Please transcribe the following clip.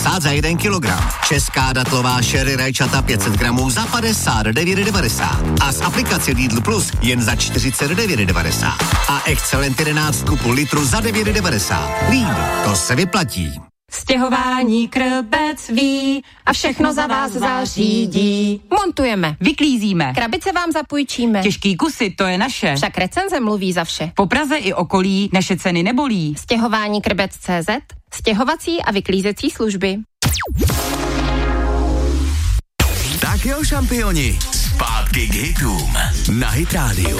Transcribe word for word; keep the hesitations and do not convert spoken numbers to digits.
devadesát za jeden kilogram. Česká datlová sherry rajčata pět set gramů za padesát devět devadesát. A z aplikace Lidl Plus jen za čtyřicet devět devadesát. A Excellent jedenáct kupu litru za devět devadesát. Lidl, to se vyplatí. Stěhování Krbec ví a všechno za vás zařídí. Montujeme, vyklízíme, krabice vám zapůjčíme. Těžký kusy, to je naše. Však recenze mluví za vše. Po Praze i okolí naše ceny nebolí. Stěhování Krbec tečka cé zet, stěhovací a vyklízecí služby. Tak jo, šampioni, zpátky k hitům na Hit Radio.